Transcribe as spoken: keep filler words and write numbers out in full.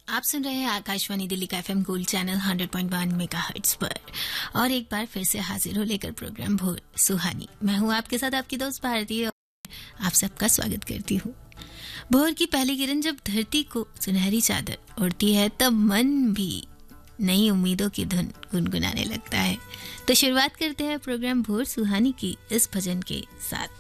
आप सुन रहे हैं आकाशवाणी दिल्ली का FM gold channel hundred point वन मेगाहर्ट्ज पर और एक बार फिर से हाजिर हो लेकर प्रोग्राम भोर सुहानी। मैं हूं आपके साथ आपकी दोस्त भारती और आप सबका स्वागत करती हूं। भोर की पहली किरण जब धरती को सुनहरी चादर ओढ़ती है तब मन भी नई उम्मीदों की धुन गुनगुनाने लगता है। तो शुरुआत करते हैं प्रोग्राम भोर सुहानी की इस भजन के साथ।